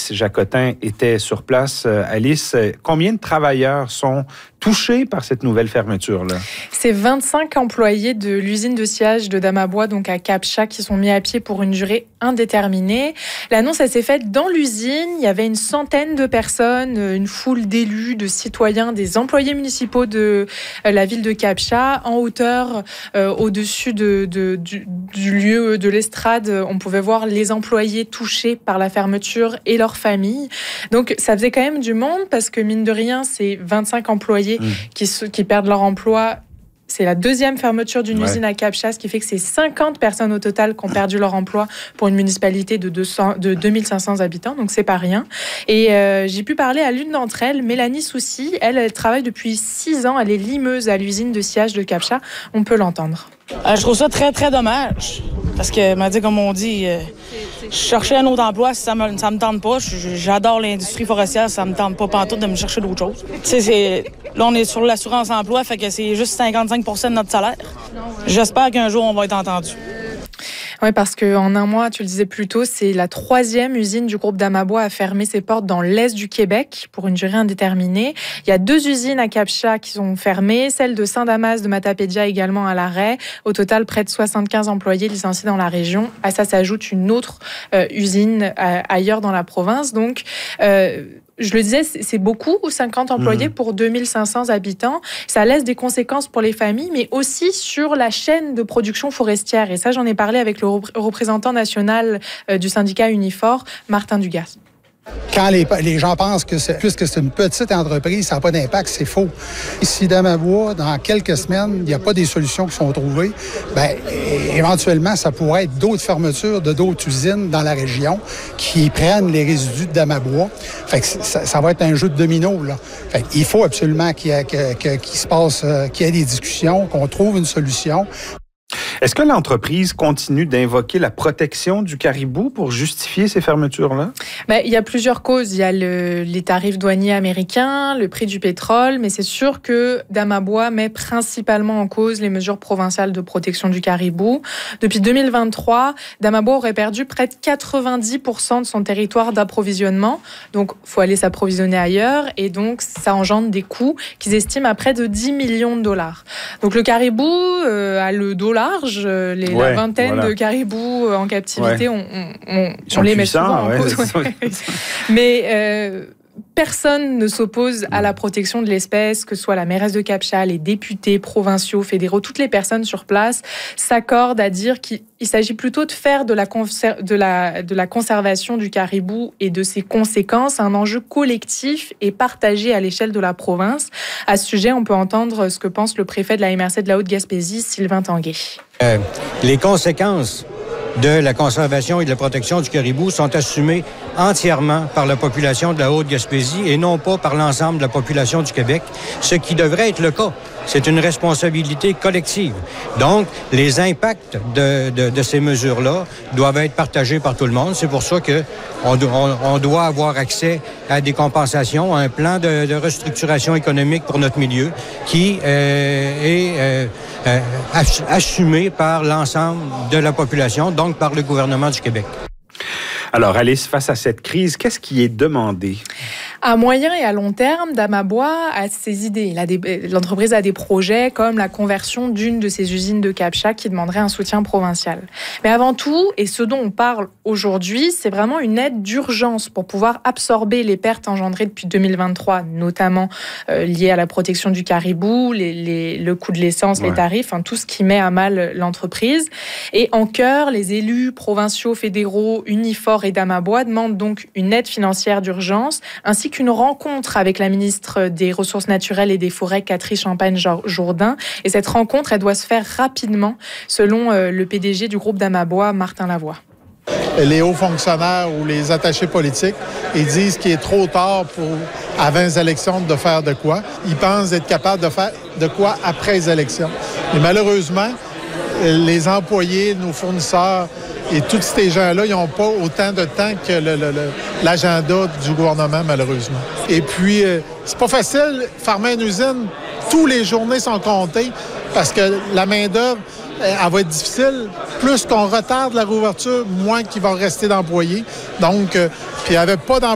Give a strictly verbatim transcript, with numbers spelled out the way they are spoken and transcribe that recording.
Alice Jacotin était sur place. Alice, combien de travailleurs sont touchés par cette nouvelle fermeture-là? C'est vingt-cinq employés de l'usine de sciage de Damabois, donc à Cap-Chat, qui sont mis à pied pour une durée indéterminée. L'annonce, elle s'est faite dans l'usine. Il y avait une centaine de personnes, une foule d'élus, de citoyens, des employés municipaux de la ville de Cap-Chat. En hauteur, euh, au-dessus de, de, du, du lieu de l'estrade, on pouvait voir les employés touchés par la fermeture et leurs familles. Donc, ça faisait quand même du monde parce que, mine de rien, c'est vingt-cinq employés Mmh. Qui, qui perdent leur emploi. C'est la deuxième fermeture d'une ouais. usine à Cap-Chat, ce qui fait que c'est cinquante personnes au total qui ont perdu leur emploi pour une municipalité de, deux cents, de deux mille cinq cents habitants, donc c'est pas rien. Et euh, j'ai pu parler à l'une d'entre elles, Mélanie Soucy. Elle, elle travaille depuis six ans, elle est limeuse à l'usine de sciage de Cap-Chat. On peut l'entendre. Euh, je trouve ça très, très dommage. Parce que, m'a dit, comme on dit, euh, je cherchais un autre emploi si ça me, ça me tente pas. J'adore l'industrie forestière, ça me tente pas pantoute de me chercher d'autres choses. Tu sais, là, on est sur l'assurance-emploi, fait que c'est juste cinquante-cinq pour cent de notre salaire. J'espère qu'un jour, on va être entendu. Oui, parce qu'en un mois, tu le disais plus tôt, c'est la troisième usine du groupe Damabois à fermer ses portes dans l'est du Québec pour une durée indéterminée. Il y a deux usines à Cap-Chat qui sont fermées, celle de Saint-Damas de Matapédia également à l'arrêt. Au total, près de soixante-quinze employés licenciés dans la région. À ça s'ajoute une autre euh, usine euh, ailleurs dans la province. Donc, euh, je le disais, c'est beaucoup, cinquante employés mmh. pour deux mille cinq cents habitants. Ça laisse des conséquences pour les familles, mais aussi sur la chaîne de production forestière. Et ça, j'en ai parlé avec le représentant national du syndicat Unifor, Martin Dugas. Quand les, les gens pensent que c'est, puisque c'est une petite entreprise, ça n'a pas d'impact, c'est faux. Si Damabois, dans quelques semaines, il n'y a pas des solutions qui sont trouvées, bien, éventuellement, ça pourrait être d'autres fermetures de d'autres usines dans la région qui prennent les résidus de Damabois. Fait que ça, ça va être un jeu de domino, là. Fait qu'il faut absolument qu'il y ait, que, que, qu'il se passe, qu'il y ait des discussions, qu'on trouve une solution. Est-ce que l'entreprise continue d'invoquer la protection du caribou pour justifier ces fermetures-là? Ben, il y a plusieurs causes. Il y a le, les tarifs douaniers américains, le prix du pétrole, mais c'est sûr que Damabois met principalement en cause les mesures provinciales de protection du caribou. Depuis deux mille vingt-trois, Damabois aurait perdu près de quatre-vingt-dix pour cent de son territoire d'approvisionnement. Donc, il faut aller s'approvisionner ailleurs et donc, ça engendre des coûts qu'ils estiment à près de dix millions de dollars. Donc, le caribou euh, a le dos large. Les, ouais, la vingtaine voilà. de caribous en captivité, ouais. on, on, on les met souvent en cause. Ouais, mais euh, personne ne s'oppose à la protection de l'espèce, que ce soit la mairesse de Cap-Chat, les députés provinciaux, fédéraux, toutes les personnes sur place s'accordent à dire qu'il s'agit plutôt de faire de la, conser- de, la, de la conservation du caribou et de ses conséquences un enjeu collectif et partagé à l'échelle de la province. À ce sujet, on peut entendre ce que pense le préfet de la M R C de la Haute-Gaspésie, Sylvain Tanguay. Euh, les conséquences de la conservation et de la protection du caribou sont assumées entièrement par la population de la Haute-Gaspésie et non pas par l'ensemble de la population du Québec, ce qui devrait être le cas. C'est une responsabilité collective. Donc, les impacts de, de, de ces mesures-là doivent être partagés par tout le monde. C'est pour ça qu'on on, on doit avoir accès à des compensations, à un plan de, de restructuration économique pour notre milieu qui euh, est euh, euh, assumé par l'ensemble de la population, donc par le gouvernement du Québec. Alors, Alice, face à cette crise, qu'est-ce qui est demandé? À moyen et à long terme, Damabois a ses idées. A des, l'entreprise a des projets comme la conversion d'une de ses usines de Cap-Chat qui demanderait un soutien provincial. Mais avant tout, et ce dont on parle aujourd'hui, c'est vraiment une aide d'urgence pour pouvoir absorber les pertes engendrées depuis deux mille vingt-trois, notamment euh, liées à la protection du caribou, les, les, le coût de l'essence, ouais. les tarifs, hein, tout ce qui met à mal l'entreprise. Et en chœur, les élus provinciaux, fédéraux, Unifor et Damabois demandent donc une aide financière d'urgence, ainsi qu'une rencontre avec la ministre des Ressources naturelles et des Forêts, Catherine Champagne-Jourdain. Et cette rencontre, elle doit se faire rapidement, selon le P D G du groupe Damabois, Martin Lavoie. Les hauts fonctionnaires ou les attachés politiques, ils disent qu'il est trop tard pour, avant les élections, de faire de quoi. Ils pensent être capables de faire de quoi après les élections. Mais malheureusement, les employés, nos fournisseurs et tous ces gens-là, ils n'ont pas autant de temps que le, le, le, l'agenda du gouvernement, malheureusement. Et puis, euh, c'est pas facile, fermer une usine, tous les journées sont comptées parce que la main-d'œuvre, elle va être difficile. Plus qu'on retarde la réouverture, moins qu'il va rester d'employés. Donc, euh, puis il n'y avait pas d'employés.